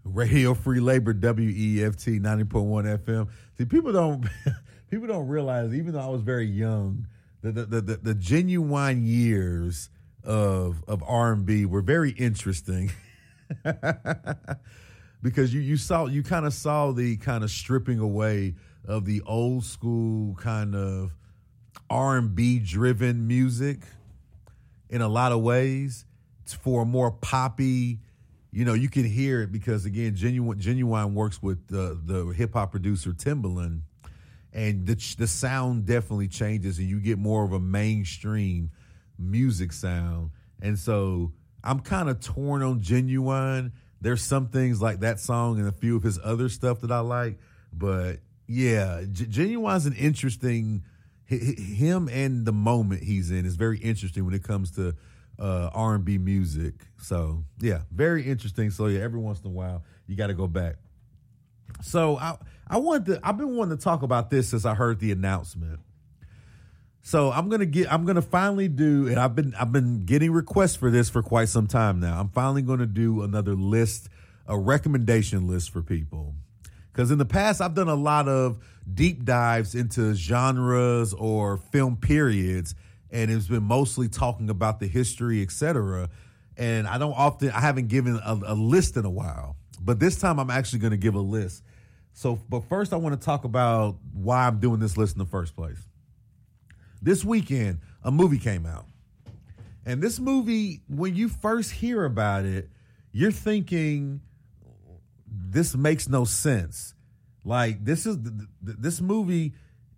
Radio Free Labor, WEFT 90.1 FM. See, people don't realize, even though I was very young, the genuine years of R&B were very interesting. Because you kind of saw the kind of stripping away of the old school kind of R&B driven music in a lot of ways for a more poppy. You can hear it because, again, Genuine works with the hip hop producer Timbaland, and the sound definitely changes, and you get more of a mainstream music sound. And so I'm kind of torn on Genuine. There's some things like that song and a few of his other stuff that I like, but yeah, Genuine's an interesting. Him and the moment he's in is very interesting when it comes to R&B music. So yeah, very interesting. So yeah, every once in a while you got to go back. So I've been wanting to talk about this since I heard the announcement. So I'm gonna finally do, and I've been getting requests for this for quite some time now. I'm finally going to do another list, a recommendation list for people. Because in the past, I've done a lot of deep dives into genres or film periods, and it's been mostly talking about the history, etc. And I haven't given a list in a while. But this time, I'm actually going to give a list. But first, I want to talk about why I'm doing this list in the first place. This weekend, a movie came out. And this movie, when you first hear about it, you're thinking, this makes no sense. Like, this movie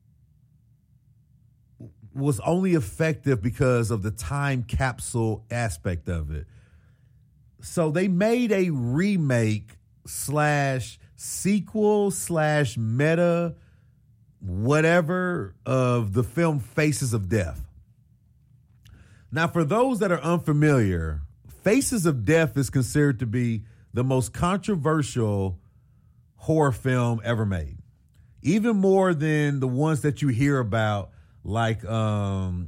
was only effective because of the time capsule aspect of it. So they made a remake / sequel / meta whatever of the film Faces of Death. Now, for those that are unfamiliar, Faces of Death is considered to be the most controversial horror film ever made. Even more than the ones that you hear about, like Salo,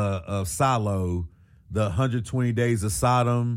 the 120 Days of Sodom,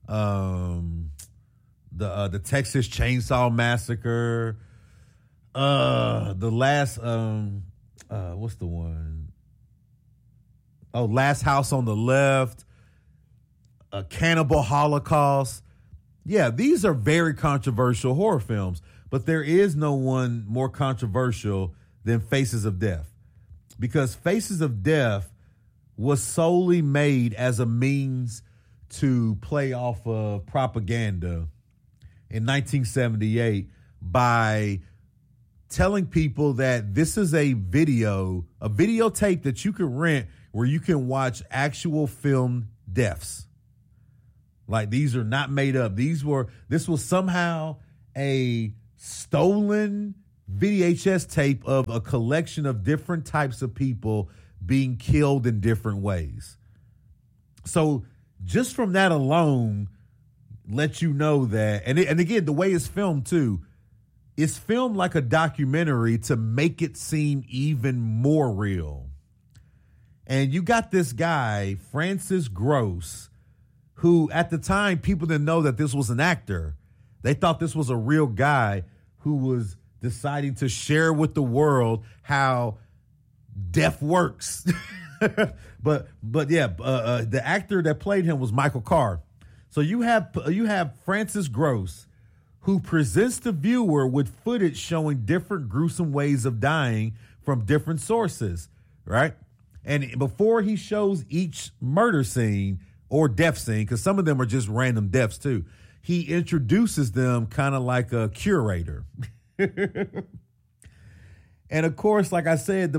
the Texas Chainsaw Massacre, the last what's the one? Oh, Last House on the Left, Cannibal Holocaust. Yeah, these are very controversial horror films, but there is no one more controversial than Faces of Death, because Faces of Death was solely made as a means to play off of propaganda in 1978 by telling people that this is a videotape that you can rent where you can watch actual filmed deaths. Like, these are not made up. This was somehow a stolen VHS tape of a collection of different types of people being killed in different ways. So just from that alone, let you know that, and again, the way it's filmed too, it's filmed like a documentary to make it seem even more real. And you got this guy, Francis Gross, who at the time people didn't know that this was an actor. They thought this was a real guy who was deciding to share with the world how death works. but the actor that played him was Michael Carr. So you have Francis Gross, who presents the viewer with footage showing different gruesome ways of dying from different sources, right? And before he shows each murder scene or death scene, because some of them are just random deaths too, he introduces them kind of like a curator. And of course, like I said,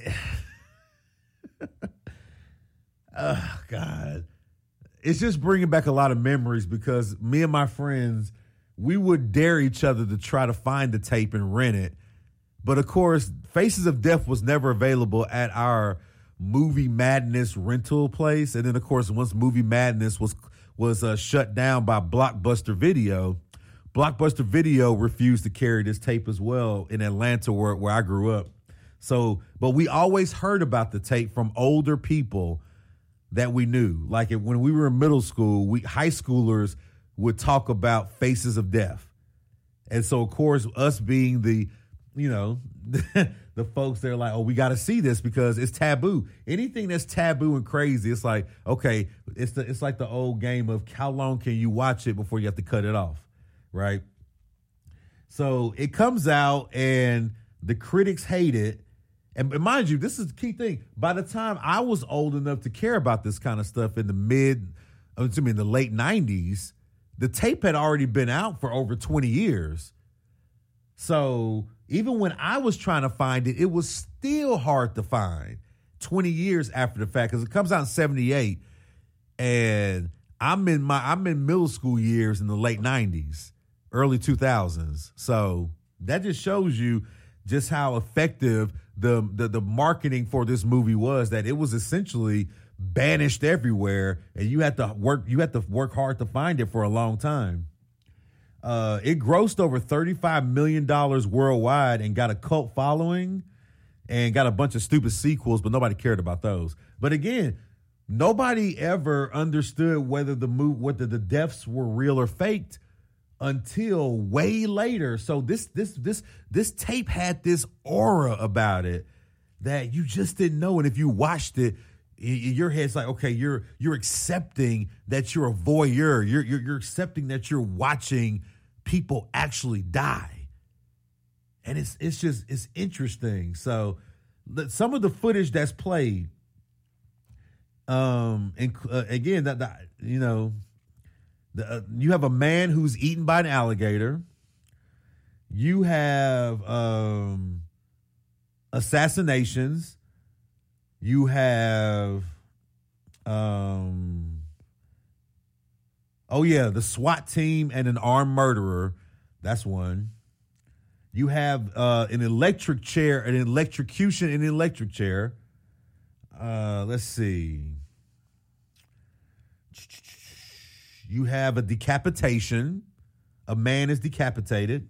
oh God, it's just bringing back a lot of memories, because me and my friends, we would dare each other to try to find the tape and rent it. But of course, Faces of Death was never available at our Movie Madness rental place. And then of course, once Movie Madness was shut down by Blockbuster Video, Blockbuster Video refused to carry this tape as well in Atlanta, where I grew up. So, but we always heard about the tape from older people that we knew. Like when we were in middle school, high schoolers would talk about Faces of Death. And so, of course, us being the, the folks that are like, oh, we got to see this because it's taboo. Anything that's taboo and crazy, it's like, okay, it's like the old game of how long can you watch it before you have to cut it off, right? So it comes out and the critics hate it. And mind you, this is the key thing. By the time I was old enough to care about this kind of stuff in the late 90s, the tape had already been out for over 20 years. So even when I was trying to find it, it was still hard to find 20 years after the fact, because it comes out in 78 and I'm in middle school years in the late 90s, early 2000s. So that just shows you just how effective the marketing for this movie was, that it was essentially banished everywhere and you had to work hard to find it for a long time. It grossed over $35 million worldwide and got a cult following and got a bunch of stupid sequels, but nobody cared about those. But again, nobody ever understood whether the deaths were real or faked until way later. So this tape had this aura about it that you just didn't know. And if you watched it, in your head's like, okay, you're accepting that you're a voyeur. You're accepting that you're watching people actually die. And it's interesting. So some of the footage that's played, again, you have a man who's eaten by an alligator. You have assassinations. You have, the SWAT team and an armed murderer. That's one. You have an electrocution in an electric chair. Let's see. You have a decapitation. A man is decapitated.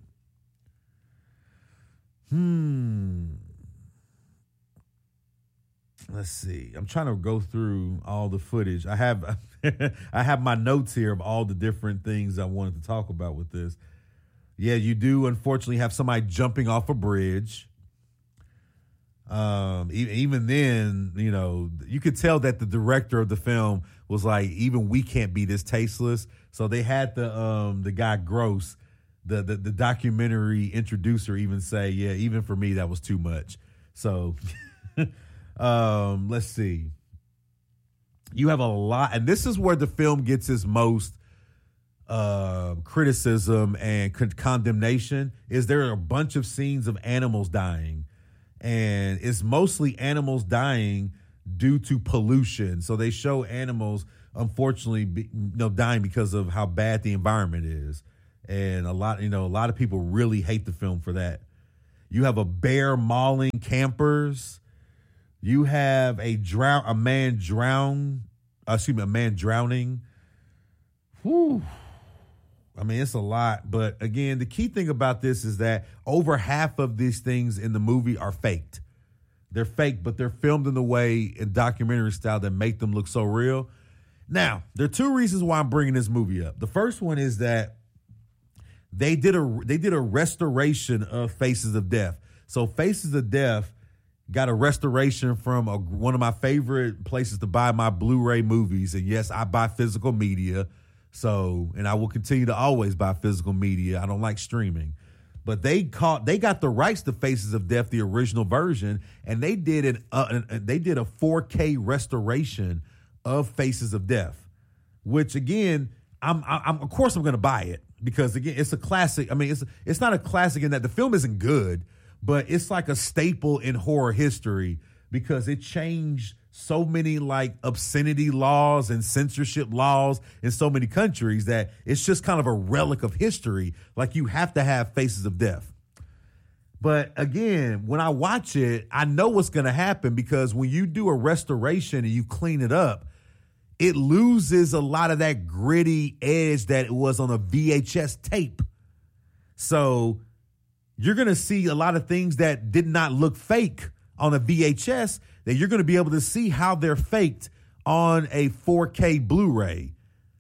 Let's see. I'm trying to go through all the footage. I have my notes here of all the different things I wanted to talk about with this. Yeah, you do unfortunately have somebody jumping off a bridge. Even then, you could tell that the director of the film was like, even we can't be this tasteless. So they had the guy Gross, the documentary introducer, even say, yeah, even for me that was too much. So let's see. You have a lot, and this is where the film gets its most criticism and condemnation, is there are a bunch of scenes of animals dying. And it's mostly animals dying due to pollution. So they show animals, unfortunately, dying because of how bad the environment is. And a lot of people really hate the film for that. You have a bear mauling campers. You have a man drowning. Whew. I mean, it's a lot. But again, the key thing about this is that over half of these things in the movie are faked. They're fake, but they're filmed in a way, in documentary style, that make them look so real. Now, there are two reasons why I'm bringing this movie up. The first one is that they did a restoration of Faces of Death. So Faces of Death got a restoration from one of my favorite places to buy my Blu-ray movies. And yes, I buy physical media. So, and I will continue to always buy physical media. I don't like streaming. But they got the rights to Faces of Death, the original version, and they did a 4K restoration of Faces of Death, which again, I'm of course I'm going to buy it, because again, it's a classic. I mean, it's not a classic in that the film isn't good, but it's like a staple in horror history, because it changed so many like obscenity laws and censorship laws in so many countries that it's just kind of a relic of history. Like, you have to have Faces of Death. But again, when I watch it, I know what's going to happen, because when you do a restoration and you clean it up, it loses a lot of that gritty edge that it was on a VHS tape. So you're going to see a lot of things that did not look fake on a VHS that you're going to be able to see how they're faked on a 4K Blu-ray.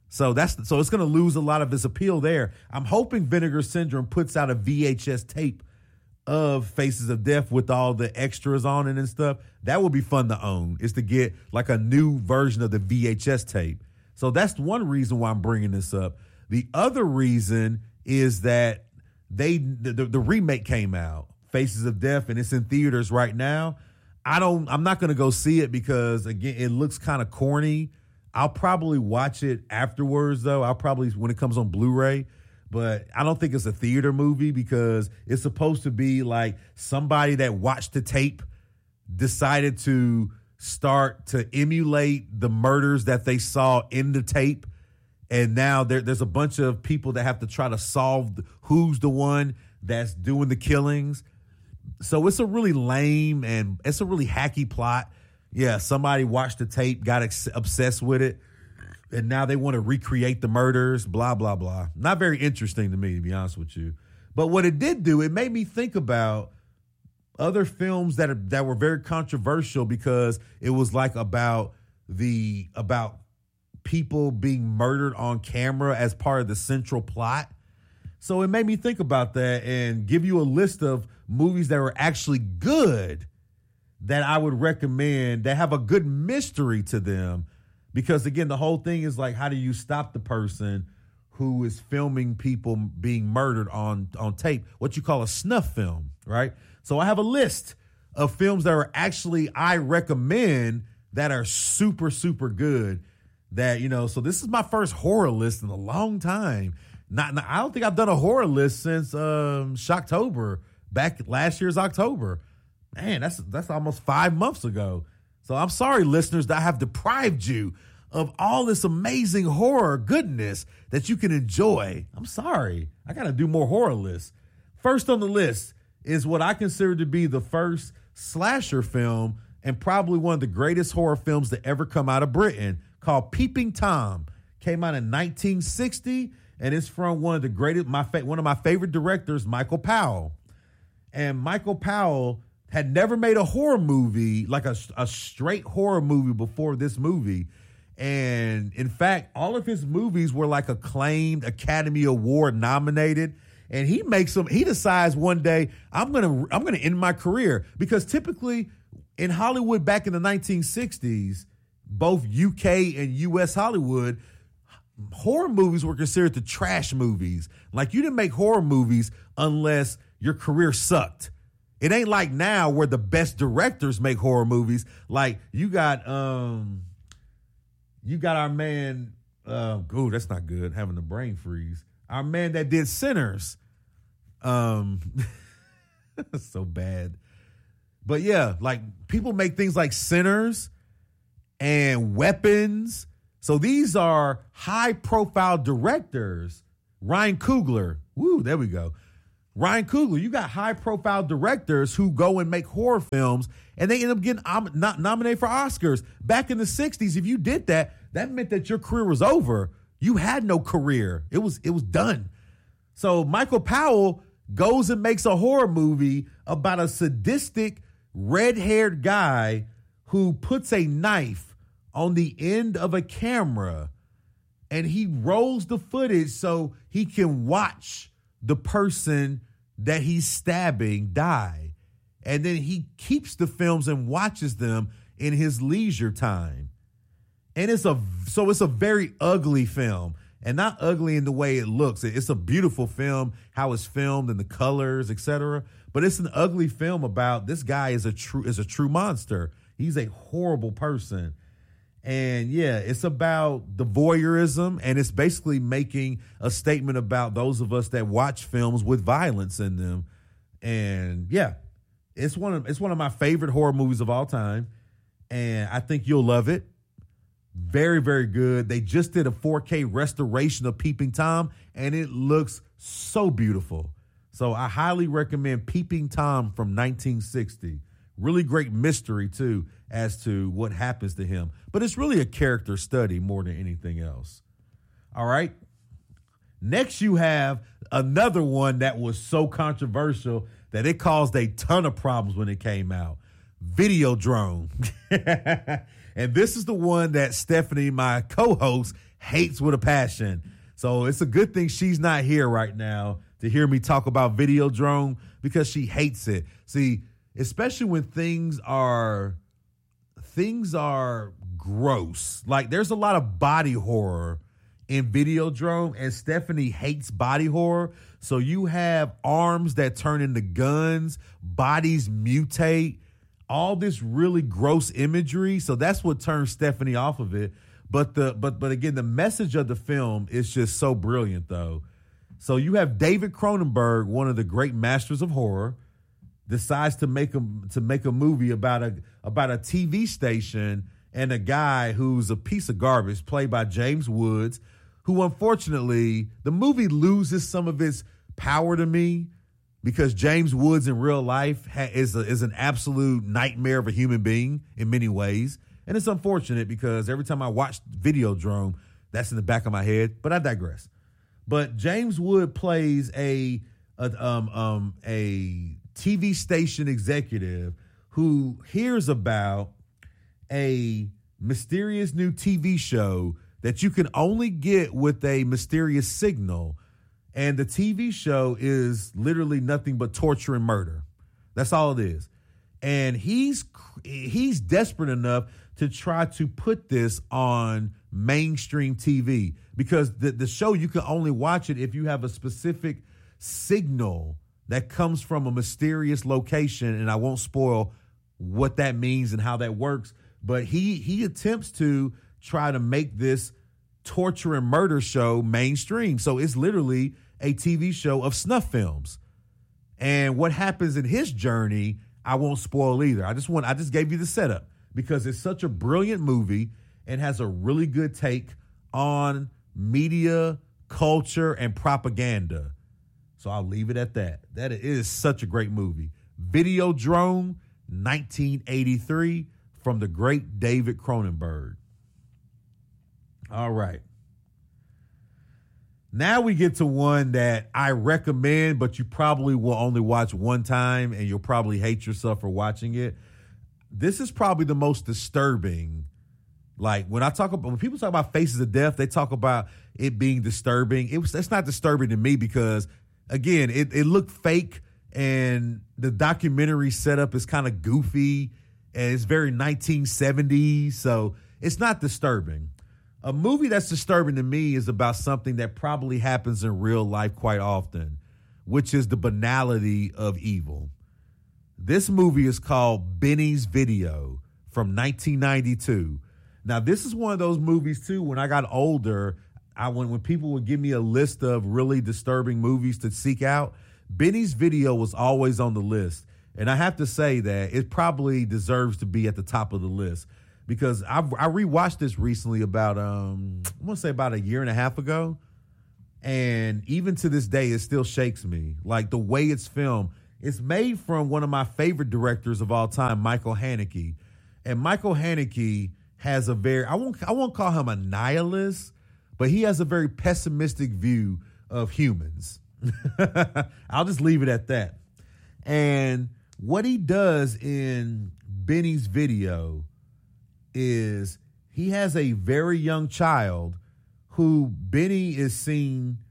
So it's going to lose a lot of its appeal there. I'm hoping Vinegar Syndrome puts out a VHS tape of Faces of Death with all the extras on it and stuff. That would be fun to own, is to get like a new version of the VHS tape. So that's one reason why I'm bringing this up. The other reason is that the remake came out, Faces of Death, and it's in theaters right now. I'm not going to go see it because, again, it looks kind of corny. I'll probably watch it afterwards, though. I'll probably, when it comes on Blu-ray, but I don't think it's a theater movie because it's supposed to be like somebody that watched the tape decided to start to emulate the murders that they saw in the tape. And now there's a bunch of people that have to try to solve who's the one that's doing the killings. So it's a really lame and it's a really hacky plot. Yeah, somebody watched the tape, got obsessed with it, and now they want to recreate the murders, blah, blah, blah. Not very interesting to me, to be honest with you. But what it did do, it made me think about other films that were very controversial because it was like about people being murdered on camera as part of the central plot. So it made me think about that and give you a list of movies that were actually good that I would recommend that have a good mystery to them. Because again, the whole thing is like, how do you stop the person who is filming people being murdered on tape? What you call a snuff film, right? So I have a list of films that are actually, I recommend, that are super, super good. That, so this is my first horror list in a long time. I don't think I've done a horror list since Shocktober, back last year's October. Man, that's almost 5 months ago. So I'm sorry, listeners, that I have deprived you of all this amazing horror goodness that you can enjoy. I'm sorry. I got to do more horror lists. First on the list is what I consider to be the first slasher film and probably one of the greatest horror films to ever come out of Britain, called Peeping Tom. Came out in 1960, and it's from one of my favorite directors, Michael Powell. And Michael Powell had never made a horror movie, like a straight horror movie, before this movie. And in fact, all of his movies were like acclaimed, Academy Award nominated. And he decides one day, I'm gonna end my career. Because typically in Hollywood back in the 1960s, both UK and US Hollywood, horror movies were considered the trash movies. Like, you didn't make horror movies unless your career sucked. It ain't like now where the best directors make horror movies. Like, you got our man, that's not good, having the brain freeze. Our man that did Sinners. So bad. But yeah, like, people make things like Sinners and Weapons. So these are high profile directors. Ryan Coogler. Woo, there we go. Ryan Coogler, you got high profile directors who go and make horror films and they end up getting nominated for Oscars. Back in the 60s, if you did that, that meant that your career was over. You had no career. It was done. So Michael Powell goes and makes a horror movie about a sadistic red-haired guy who puts a knife on the end of a camera and he rolls the footage so he can watch the person that he's stabbing die. And then he keeps the films and watches them in his leisure time. And it's a very ugly film, and not ugly in the way it looks. It's a beautiful film, how it's filmed and the colors, etc. But it's an ugly film about this guy is a true monster. He's a horrible person. And yeah, it's about the voyeurism, and it's basically making a statement about those of us that watch films with violence in them. And yeah, it's one of my favorite horror movies of all time, and I think you'll love it. Very, very good. They just did a 4K restoration of Peeping Tom, and it looks so beautiful. So I highly recommend Peeping Tom from 1960. Really great mystery, too, as to what happens to him. But it's really a character study more than anything else. All right. Next, you have another one that was so controversial that it caused a ton of problems when it came out. Videodrome. And this is the one that Stephanie, my co-host, hates with a passion. So it's a good thing she's not here right now to hear me talk about Videodrome because she hates it. See, especially when things are gross. Like there's a lot of body horror in Videodrome, and Stephanie hates body horror. So you have arms that turn into guns, bodies mutate, all this really gross imagery. So that's what turns Stephanie off of it. But again, the message of the film is just so brilliant, though. So you have David Cronenberg, one of the great masters of horror, decides to make a movie about a TV station and a guy who's a piece of garbage, played by James Woods, who unfortunately the movie loses some of its power to me because James Woods in real life is an absolute nightmare of a human being in many ways. And it's unfortunate because every time I watch Videodrome, that's in the back of my head. But I digress. But James Wood plays a TV station executive who hears about a mysterious new TV show that you can only get with a mysterious signal. And the TV show is literally nothing but torture and murder. That's all it is. And he's desperate enough to try to put this on mainstream TV because the show, you can only watch it if you have a specific signal that comes from a mysterious location. And I won't spoil what that means and how that works. But he attempts to try to make this torture and murder show mainstream. So it's literally a TV show of snuff films. And what happens in his journey, I won't spoil either. I just gave you the setup because it's such a brilliant movie and has a really good take on media, culture, and propaganda. So I'll leave it at that. That is such a great movie. Videodrome, 1983, from the great David Cronenberg. All right. Now we get to one that I recommend, but you probably will only watch one time and you'll probably hate yourself for watching it. This is probably the most disturbing. Like when people talk about Faces of Death, they talk about it being disturbing. That's not disturbing to me because again, it looked fake and the documentary setup is kind of goofy and it's very 1970s. So it's not disturbing. A movie that's disturbing to me is about something that probably happens in real life quite often, which is the banality of evil. This movie is called Benny's Video from 1992. Now, this is one of those movies, too, when I got older, when people would give me a list of really disturbing movies to seek out, Benny's Video was always on the list. And I have to say that it probably deserves to be at the top of the list. Because I rewatched this recently about, I want to say about a year and a half ago. And even to this day, it still shakes me. Like the way it's filmed. It's made from one of my favorite directors of all time, Michael Haneke. And Michael Haneke has a I won't call him a nihilist, but he has a very pessimistic view of humans. I'll just leave it at that. And what he does in Benny's Video is he has a very young child who Benny is seen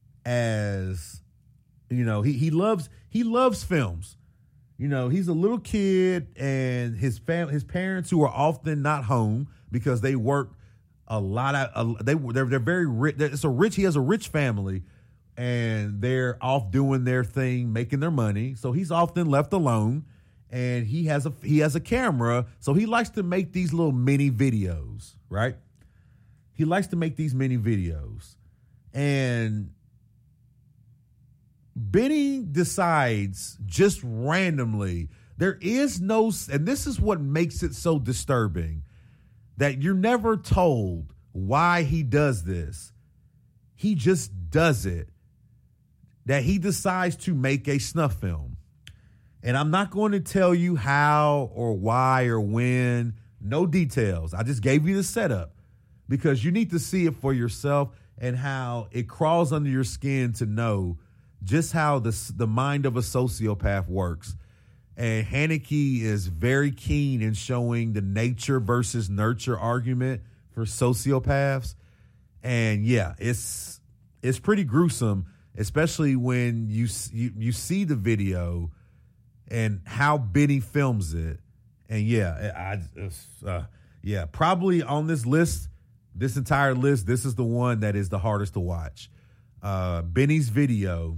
as, he loves films. He's a little kid and his parents who are often not home because they work a lot they're very rich. He has a rich family and they're off doing their thing, making their money. So he's often left alone. And he has a camera, so he likes to make these little mini videos, right? He likes to make these mini videos. And Benny decides just randomly, and this is what makes it so disturbing, that you're never told why he does this. He just does it. That he decides to make a snuff film. And I'm not going to tell you how or why or when, no details. I just gave you the setup because you need to see it for yourself and how it crawls under your skin to know just how the mind of a sociopath works. And Haneke is very keen in showing the nature versus nurture argument for sociopaths. And yeah, it's pretty gruesome, especially when you see the video and how Benny films it. And yeah, probably on this list, this entire list, this is the one that is the hardest to watch. Benny's video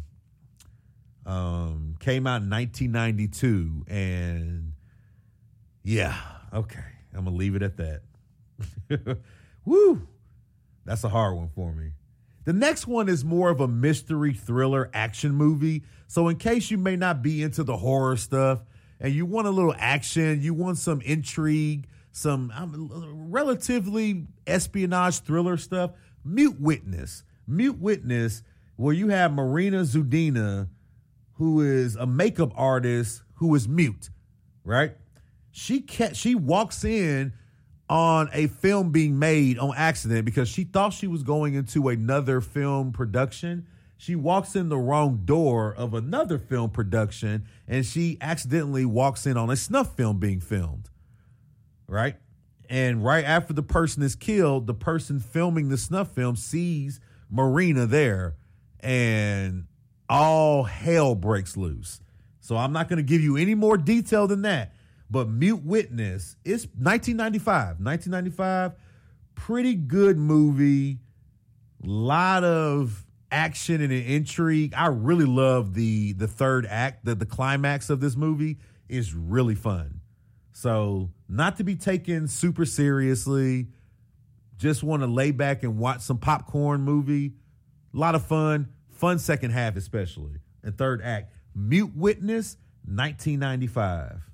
came out in 1992, and yeah, okay, I'm gonna leave it at that. Woo, that's a hard one for me. The next one is more of a mystery thriller action movie. So in case you may not be into the horror stuff and you want a little action, you want some intrigue, some relatively espionage thriller stuff, Mute Witness. Mute Witness, where you have Marina Zudina, who is a makeup artist who is mute, right? She walks in on a film being made on accident because she thought she was going into another film production. She walks in the wrong door of another film production, and she accidentally walks in on a snuff film being filmed, right? And right after the person is killed, the person filming the snuff film sees Marina there, and all hell breaks loose. So I'm not going to give you any more detail than that. But Mute Witness is 1995, pretty good movie. Lot of action and intrigue. I really love the third act. The climax of this movie is really fun. So not to be taken super seriously. Just want to lay back and watch some popcorn movie. A lot of fun. Fun second half especially. And third act. Mute Witness, 1995.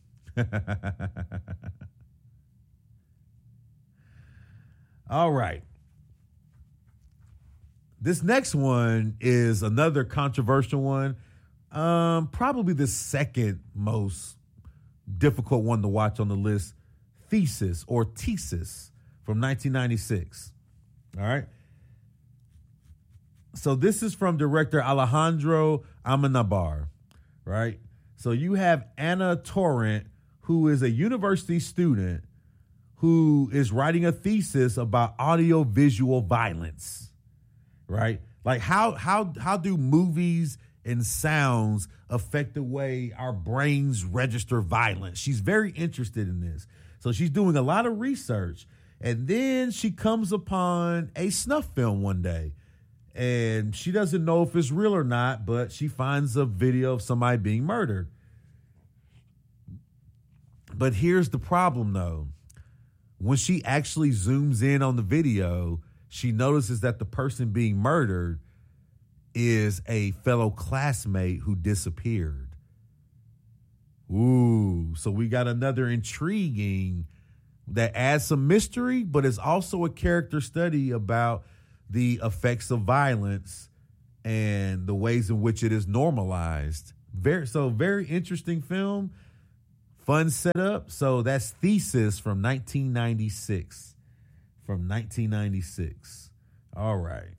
All right. This next one is another controversial one. Probably the second most difficult one to watch on the list. Thesis from 1996. All right. So this is from director Alejandro Amenabar, right? So you have Anna Torrent, who is a university student who is writing a thesis about audiovisual violence, right? Like how do movies and sounds affect the way our brains register violence? She's very interested in this. So she's doing a lot of research, and then she comes upon a snuff film one day, and she doesn't know if it's real or not, but she finds a video of somebody being murdered. But here's the problem, though. When she actually zooms in on the video, she notices that the person being murdered is a fellow classmate who disappeared. Ooh, so we got another intriguing that adds some mystery, but is also a character study about the effects of violence and the ways in which it is normalized. Very interesting film. Fun setup. So that's Thesis from 1996. All right.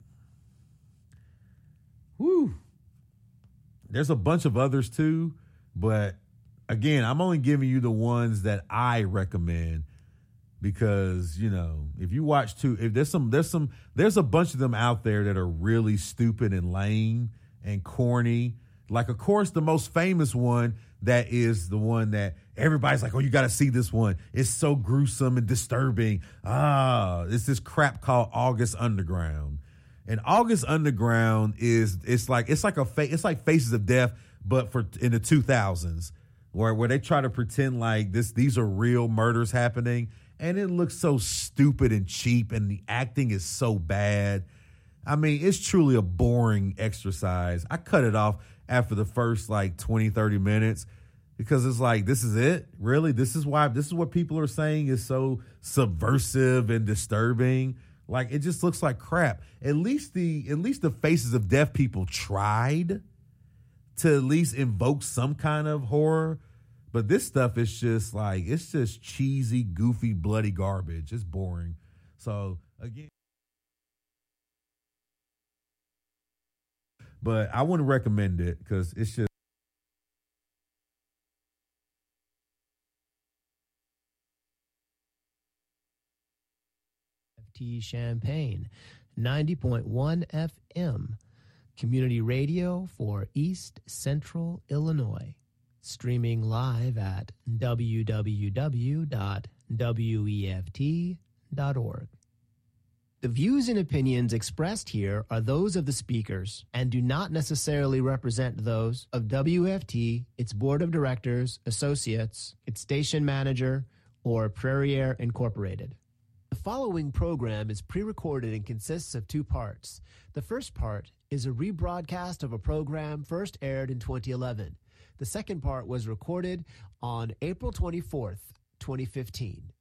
Whew. There's a bunch of others too, but again, I'm only giving you the ones that I recommend because, you know, if you watch there's a bunch of them out there that are really stupid and lame and corny. Like, of course, the most famous one that is the one that everybody's like, oh, you got to see this one. It's so gruesome and disturbing. It's this crap called August Underground. And August Underground it's like Faces of Death, but in the 2000s, where they try to pretend like these are real murders happening, and it looks so stupid and cheap, and the acting is so bad. I mean, it's truly a boring exercise. I cut it off after the first 20, 30 minutes because it's like, this is it? Really? This is what people are saying is so subversive and disturbing. Like, it just looks like crap. At least the Faces of Death people tried to at least invoke some kind of horror. But this stuff is just it's just cheesy, goofy, bloody garbage. It's boring. So again, but I wouldn't recommend it because it's just WFT Champaign, 90.1 FM, community radio for East Central Illinois. Streaming live at www.weft.org. The views and opinions expressed here are those of the speakers and do not necessarily represent those of WFT, its board of directors, associates, its station manager, or Prairie Air Incorporated. The following program is pre-recorded and consists of two parts. The first part is a rebroadcast of a program first aired in 2011. The second part was recorded on April 24th, 2015.